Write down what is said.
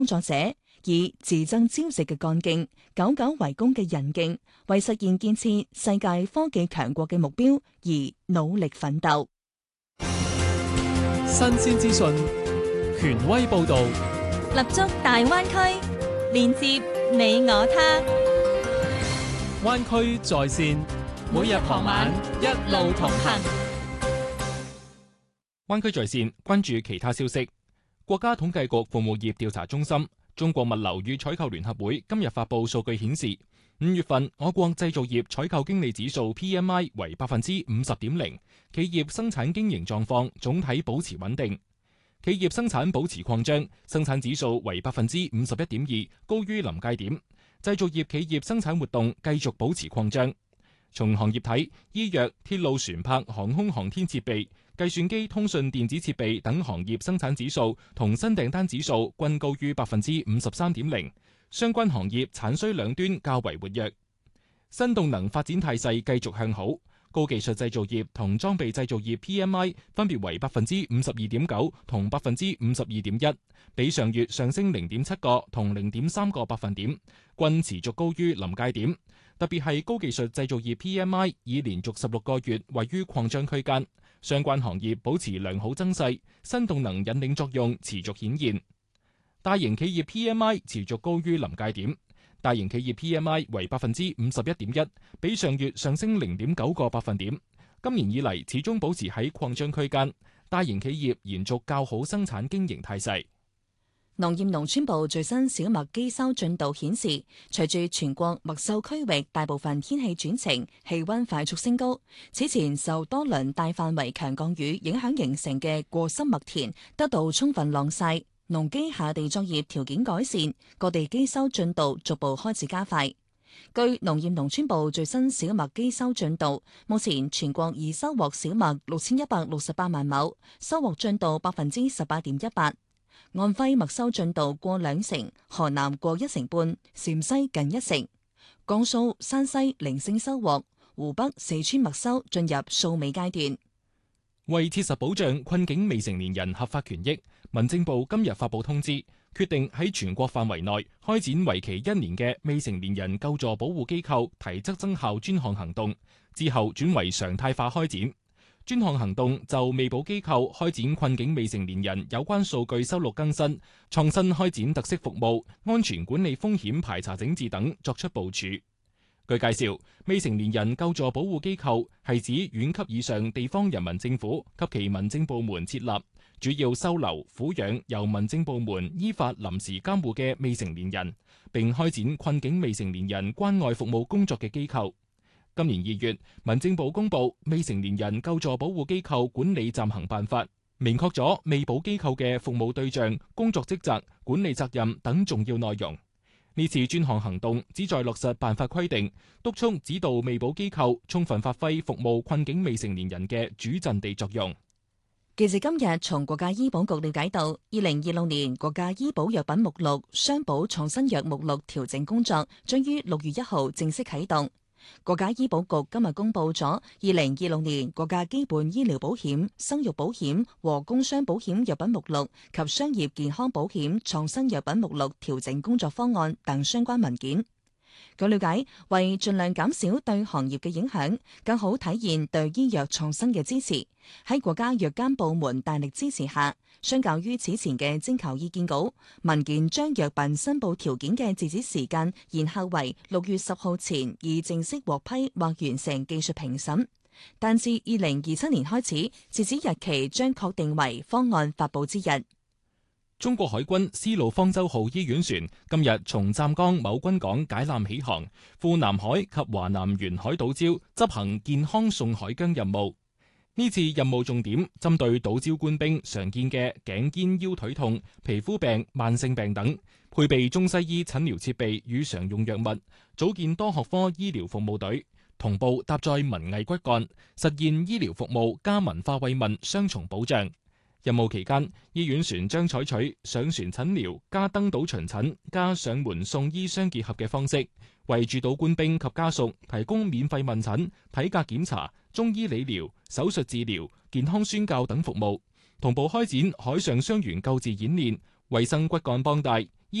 工作者以自爭朝夕嘅幹勁、久久為功嘅韌勁，為實現建設世界科技強國嘅目標而努力奮鬥。 新鮮資訊，權威報導， 立足大灣區，連接你我他。 灣區在線，每日傍晚一路同行。 灣區在線，關注其他消息。國家統計局服務業調查中心、中國物流與採購聯合會今日發布數據顯示，5月份我國製造業採購經理指數 PMI 為 50.0， 企業生產經營狀況總體保持穩定，企業生產保持擴張，生產指數為 51.2， 高於臨界點。製造業企業生產活動繼續保持擴張。從行業睇，醫藥、鐵路船舶、航空航天設備、計算機、通訊電子設備等行業生產指數同新訂單指數均高於 53.0%， 相關行業產需兩端較為活躍。新動能發展態勢繼續向好，高技術製造業同裝備製造業 PMI 分別為 52.9% 同 52.1%， 比上月上升 0.7 個同 0.3 個百分點，均持續高於臨界點。特別係高技術製造業 PMI 已連續16個月位於擴張區間，相關行業保持良好增勢，新動能引領作用持續顯現。大型企業 PMI 持續高於臨界點，大型企業 PMI 為 51.1%， 比上月上升 0.9 個百分點。今年以嚟始終保持喺擴張區間，大型企業延續較好生產經營態勢。 農業農村部最新小麥機收進度顯示，隨住全國麥秀區域大部分天氣轉晴，氣溫快速升高，此前受多輪大範圍強降雨影響形成嘅過濕麥田得到充分晾曬，農機下地作業條件改善，各地機收進度逐步開始加快。據農業農村部最新小麥機收進度，目前全國已收穫小麥6168萬畝，收穫進度 18.18%。安徽麥收進度過2成，河南過1成半，陝西近1成，江蘇、山西零星收穫，湖北、四川麥收進入掃尾階段。 為切實保障困境未成年人合法權益，民政部今日發布通知，決定喺全國範圍內開展為期1年嘅未成年人救助保護機構提質增效專項行動，之後轉為常態化開展。專項行動就未保機構開展困境未成年人有關數據收錄更新、創新開展特色服務、安全管理風險排查整治等作出部署。據介紹，未成年人救助保護機構係指縣級以上地方人民政府及其民政部門設立，主要收留、撫養由民政部門依法臨時監護嘅未成年人，並開展困境未成年人關愛服務工作嘅機構。今年2月，民政部公布《未成年人救助保護機構管理暫行辦法》，明確咗未保機構嘅服務對象、工作職責、管理責任等重要內容。呢次專項行動旨在落實辦法規定，督促指導未保機構充分發揮服務困境未成年人嘅主陣地作用。 記者今日從國家醫保局了解到，2026年國家醫保藥品目錄雙保創新藥目錄調整工作將於6月1號正式啟動。國家醫保局今日公布咗2026年國家基本醫療保險、生育保險和工傷保險藥品目錄及商業健康保險創新藥品目錄調整工作方案等相關文件。據了解，為盡量減少對行業嘅影響，更好體現對醫藥創新嘅支持，喺國家藥監部門大力支持下，相較於此前嘅徵求意見稿，文件將藥品申報條件嘅截止時間延後為6月10號前已正式獲批或完成技術評審，但自2027年開始，截止日期將確定為方案發佈之日。 中國海軍絲路方舟號醫院船今日從湛江某軍港解纜起航，赴南海及華南沿海島礁執行健康送海疆任務。呢次任務重點針對島礁官兵常見嘅頸肩腰腿痛、皮膚病、慢性病等，配備中西醫診療設備與常用藥物，組建多學科醫療服務隊，同步搭載文藝骨幹，實現醫療服務加文化慰問雙重保障。任務期間，醫院船將採取上船診療加登島巡診加上門送醫相結合嘅方式，為駐島官兵及家屬提供免費問診、體格檢查、中醫理療、手術治療、健康宣教等服務，同步開展海上傷員救治演練，衛生骨幹幫帶，